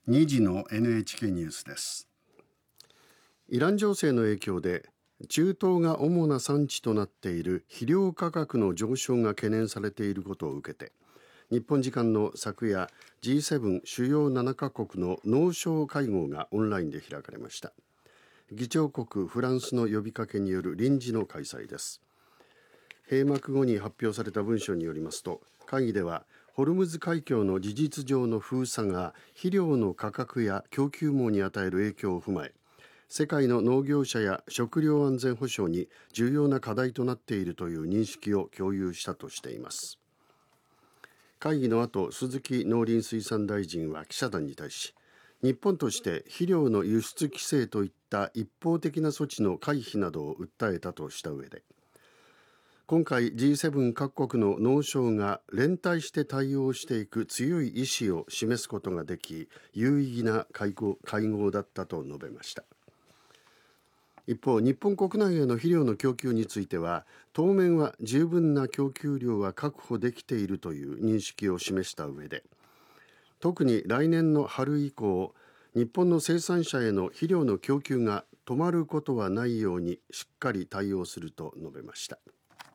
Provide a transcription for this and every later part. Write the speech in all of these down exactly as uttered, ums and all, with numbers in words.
にじの エヌエイチケー ニュースです。イラン情勢の影響で中東が主な産地となっている肥料価格の上昇が懸念されていることを受けて、日本時間の昨夜 ジーセブン 主要ななカ国の農相会合がオンラインで開かれました。議長国フランスの呼びかけによる臨時の開催です。閉幕後に発表された文書によりますと、会議ではホルムズ海峡の事実上の封鎖が肥料の価格や供給網に与える影響を踏まえ、世界の農業者や食料安全保障に重要な課題となっているという認識を共有したとしています。会議の後、鈴木農林水産大臣は記者団に対し、日本として肥料の輸出規制といった一方的な措置の回避などを訴えたとした上で、今回 ジーセブン 各国の農相が連帯して対応していく強い意志を示すことができ、有意義な会合、会合だったと述べました。一方、日本国内への肥料の供給については、当面は十分な供給量は確保できているという認識を示した上で、特に来年の春以降、日本の生産者への肥料の供給が止まることはないようにしっかり対応すると述べました。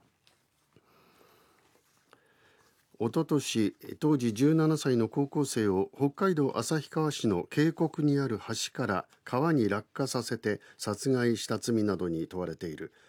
おととし、当時じゅうななさいの高校生を北海道旭川市の渓谷にある橋から川に落下させて殺害した罪などに問われている